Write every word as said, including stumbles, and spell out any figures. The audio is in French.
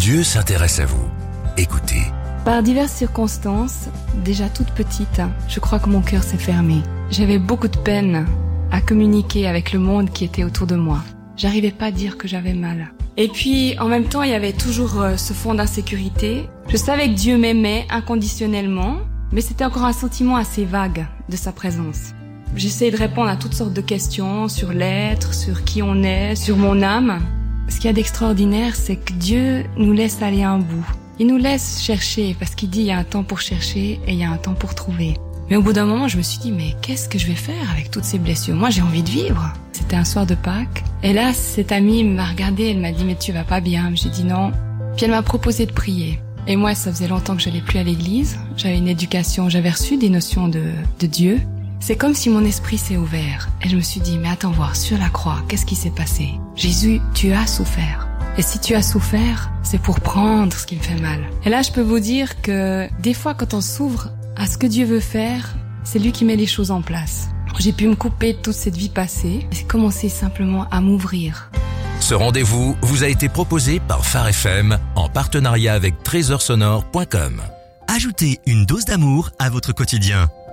Dieu s'intéresse à vous. Écoutez. Par diverses circonstances, déjà toute petite, je crois que mon cœur s'est fermé. J'avais beaucoup de peine à communiquer avec le monde qui était autour de moi. J'arrivais pas à dire que j'avais mal. Et puis, en même temps, il y avait toujours euh, ce fond d'insécurité. Je savais que Dieu m'aimait inconditionnellement, mais c'était encore un sentiment assez vague de sa présence. J'essayais de répondre à toutes sortes de questions sur l'être, sur qui on est, sur mon âme. Ce qu'il y a d'extraordinaire, c'est que Dieu nous laisse aller à un bout. Il nous laisse chercher, parce qu'il dit il y a un temps pour chercher et il y a un temps pour trouver. Mais au bout d'un moment, je me suis dit, mais qu'est-ce que je vais faire avec toutes ces blessures? Moi, j'ai envie de vivre. C'était un soir de Pâques. Et là, cette amie m'a regardée, elle m'a dit, mais tu vas pas bien. J'ai dit non. Puis elle m'a proposé de prier. Et moi, ça faisait longtemps que j'allais plus à l'église. J'avais une éducation, j'avais reçu des notions de, de Dieu. C'est comme si mon esprit s'est ouvert. Et je me suis dit, mais attends voir, sur la croix, qu'est-ce qui s'est passé? Jésus, tu as souffert. Et si tu as souffert, c'est pour prendre ce qui me fait mal. Et là, je peux vous dire que des fois, quand on s'ouvre à ce que Dieu veut faire, c'est lui qui met les choses en place. J'ai pu me couper de toute cette vie passée et commencer simplement à m'ouvrir. Ce rendez-vous vous a été proposé par Phare F M en partenariat avec trésor sonore point com. Ajoutez une dose d'amour à votre quotidien.